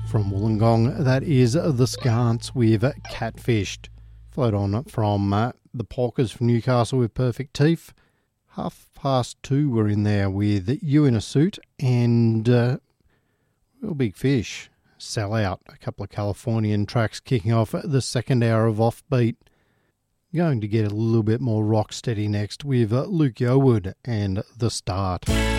From Wollongong, that is the Scarns with Catfished. Flowed on from the Polkas from Newcastle with Perfect Teeth. 2:30 we're in there with You in a Suit and Real Big Fish. Sell Out, a couple of Californian tracks kicking off the second hour of Offbeat. Going to get a little bit more rock steady next with Luke Yeowood and The Start.